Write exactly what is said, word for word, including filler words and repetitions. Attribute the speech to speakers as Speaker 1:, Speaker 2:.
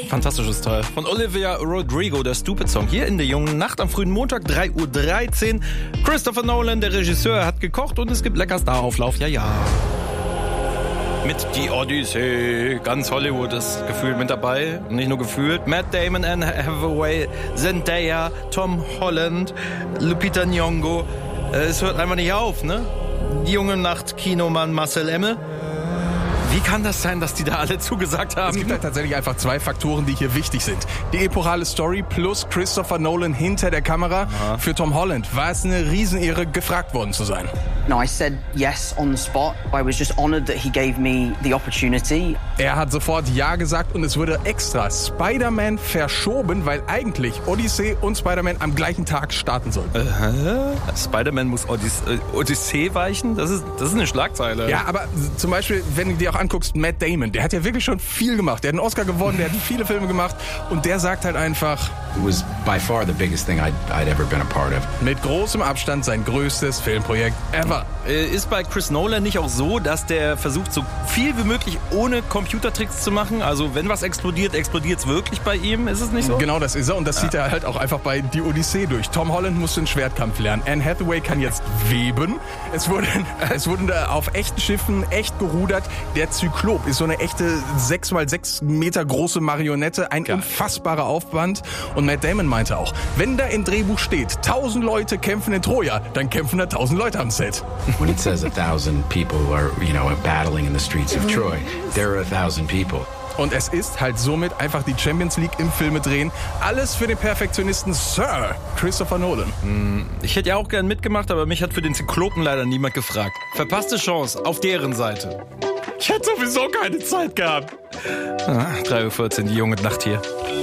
Speaker 1: Fantastisches Teil. Von Olivia Rodrigo, der Stupid Song. Hier in der jungen Nacht am frühen Montag, drei Uhr dreizehn. Christopher Nolan, der Regisseur, hat gekocht und es gibt lecker Starauflauf. Ja, ja. Mit Die Odyssee. Ganz Hollywood ist gefühlt mit dabei. Nicht nur gefühlt. Matt Damon, Anne Hathaway, Zendaya, Tom Holland, Lupita Nyong'o. Es hört einfach nicht auf, ne? Die junge Nacht, Kinomann Marcel Emme. Wie kann das sein, dass die da alle zugesagt haben?
Speaker 2: Es gibt halt tatsächlich einfach zwei Faktoren, die hier wichtig sind. Die epochale Story plus Christopher Nolan hinter der Kamera. Aha. Für Tom Holland war es eine Riesenehre, gefragt worden zu sein.
Speaker 3: No, I said yes on the spot. I was just honored that he gave me the opportunity.
Speaker 2: Er hat sofort Ja gesagt und es wurde extra Spider-Man verschoben, weil eigentlich Odyssee und Spider-Man am gleichen Tag starten sollten.
Speaker 1: Äh, Spider-Man muss Odys- äh, Odyssee weichen? Das ist, das ist eine Schlagzeile.
Speaker 2: Ja, aber zum Beispiel, wenn du dir auch anguckst, Matt Damon, der hat ja wirklich schon viel gemacht. Der hat einen Oscar gewonnen, der hat viele Filme gemacht und der sagt halt einfach...
Speaker 4: It was by far the biggest thing I'd, I'd ever been a part of.
Speaker 2: Mit großem Abstand sein größtes Filmprojekt ever.
Speaker 1: Ist bei Chris Nolan nicht auch so, dass der versucht, so viel wie möglich ohne Computertricks zu machen? Also wenn was explodiert, explodiert es wirklich bei ihm? Ist es nicht so?
Speaker 2: Genau, das ist er und das ja. zieht er halt auch einfach bei Die Odyssee durch. Tom Holland musste den Schwertkampf lernen. Anne Hathaway kann jetzt weben. Es wurden, es wurden da auf echten Schiffen echt gerudert. Der Zyklop ist so eine echte sechs mal sechs Meter große Marionette. Ein Geil. Unfassbarer Aufwand. Und Matt Damon meinte auch, wenn da im Drehbuch steht, tausend Leute kämpfen in Troja, dann kämpfen da tausend Leute am Set.
Speaker 4: When it says a thousand people are, you know, battling in the streets of Troy, there are a thousand people.
Speaker 2: Und es ist halt somit einfach die Champions League im Filme drehen. Alles für den Perfektionisten Sir Christopher Nolan.
Speaker 1: Ich hätte ja auch gern mitgemacht, aber mich hat für den Zyklopen leider niemand gefragt. Verpasste Chance auf deren Seite. Ich hätte sowieso keine Zeit gehabt. Ah, drei Uhr vierzehn, die junge Nacht hier.